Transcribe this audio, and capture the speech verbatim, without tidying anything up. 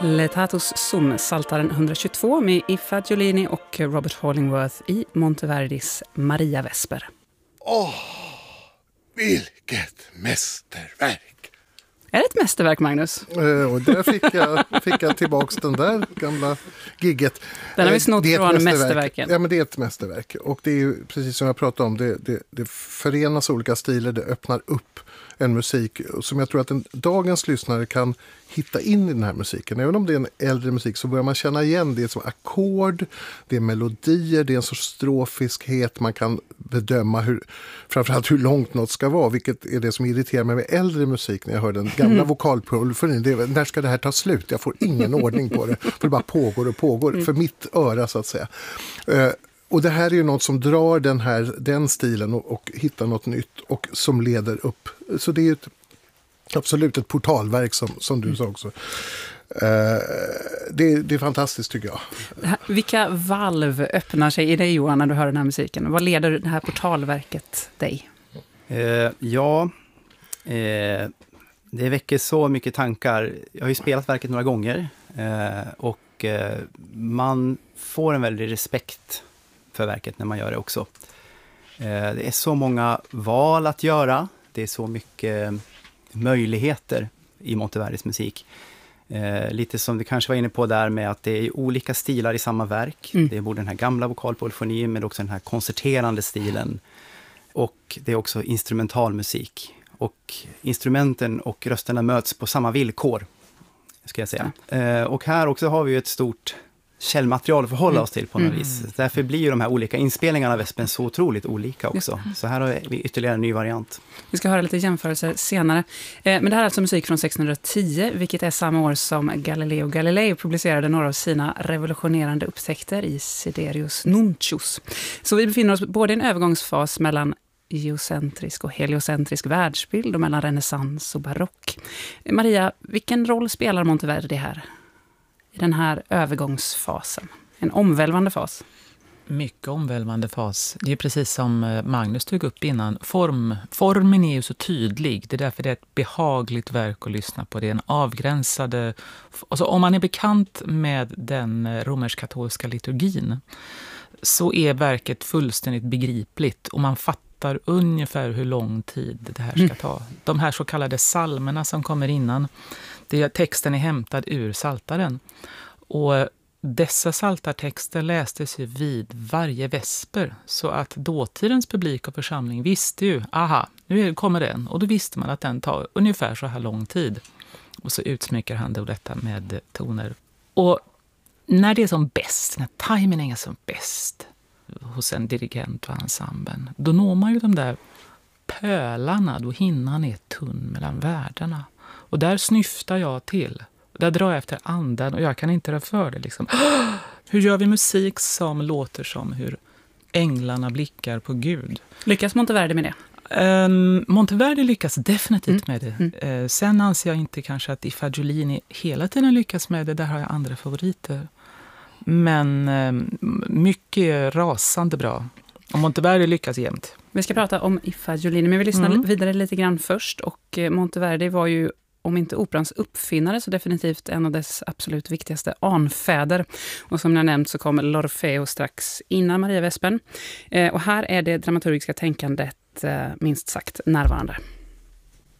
Letatus Sum, Psaltaren etthundratjugotvå med Iffa Giolini och Robert Hollingworth i Monteverdis Maria Vesper. Åh, oh, vilket mästerverk! Är det ett mästerverk, Magnus? Uh, och där fick jag, fick jag tillbaks den där gamla gigget. Den har vi snott uh, från mästerverken. Ja, men det är ett mästerverk. Och det är ju, precis som jag pratade om, det, det, det förenas olika stilar, det öppnar upp en musik som jag tror att en, dagens lyssnare kan hitta in i den här musiken. Även om det är en äldre musik så börjar man känna igen det som ackord, det är melodier, det är en sorts strofiskhet, man kan bedöma hur, framförallt hur långt något ska vara, vilket är det som irriterar mig med äldre musik när jag hör den gamla mm. vokalpulsen. När ska det här ta slut? Jag får ingen ordning på det, för det bara pågår och pågår, mm. för mitt öra så att säga. Uh, Och det här är ju något som drar den här den stilen och, och hittar något nytt och som leder upp. Så det är ju ett, absolut ett portalverk som, som du sa också. Uh, det, det är fantastiskt tycker jag. Vilka valv öppnar sig i dig, Johan, när du hör den här musiken? Vad leder det här portalverket dig? Uh, ja, uh, det väcker så mycket tankar. Jag har ju spelat verket några gånger uh, och uh, man får en väldig respekt för verket när man gör det också. Det är så många val att göra. Det är så mycket möjligheter i Monteverdis musik. Lite som vi kanske var inne på där med att det är olika stilar i samma verk. Mm. Det är både den här gamla vokalpolyfonin men också den här koncerterande stilen. Och det är också instrumentalmusik. Och instrumenten och rösterna möts på samma villkor, ska jag säga. Ja. Och här också har vi ju ett stort källmaterial att förhålla mm. oss till på något mm. vis. Därför blir ju de här olika inspelningarna av Vespen så otroligt olika också. Så här har vi ytterligare en ny variant. Vi ska höra lite jämförelser senare. Men det här är alltså musik från sextonhundratio, vilket är samma år som Galileo Galilei publicerade några av sina revolutionerande upptäckter i Siderius Nuncius. Så vi befinner oss både i en övergångsfas mellan geocentrisk och heliocentrisk världsbild och mellan renässans och barock. Maria, vilken roll spelar Monteverdi här? I den här övergångsfasen. En omvälvande fas. Mycket omvälvande fas. Det är precis som Magnus tog upp innan. Form, formen är ju så tydlig. Det är därför det är ett behagligt verk att lyssna på. Det är en avgränsade... Alltså om man är bekant med den romersk-katolska liturgin så är verket fullständigt begripligt och man fattar ungefär hur lång tid det här ska ta. De här så kallade psalmerna som kommer innan, det, texten är hämtad ur Psaltaren. Och dessa psaltartexter lästes ju vid varje vesper så att dåtidens publik och församling visste ju, aha, nu kommer den. Och då visste man att den tar ungefär så här lång tid. Och så utsmycker han då detta med toner. Och när det är som bäst, när timingen är som bäst hos en dirigent och ensemblen, då når man ju de där pölarna, då hinnan är tunn mellan världarna. Och där snyftar jag till. Där drar jag efter andan och jag kan inte röra för det. Liksom. Hur gör vi musik som låter som hur änglarna blickar på Gud? Lyckas Monteverdi med det? Um, Monteverdi lyckas definitivt mm. med det. Mm. Uh, sen anser jag inte kanske att Iffa Giolini hela tiden lyckas med det. Där har jag andra favoriter. Men um, mycket är rasande bra. Och Monteverdi lyckas jämt. Vi ska prata om Iffa Giolini, men vi lyssnar mm. vidare lite grann först. Och Monteverdi var ju, om inte operans uppfinnare, så definitivt en av dess absolut viktigaste anfäder. Och som jag nämnt så kommer L'Orfeo strax innan Maria Vespen. Eh, och här är det dramaturgiska tänkandet eh, minst sagt närvarande.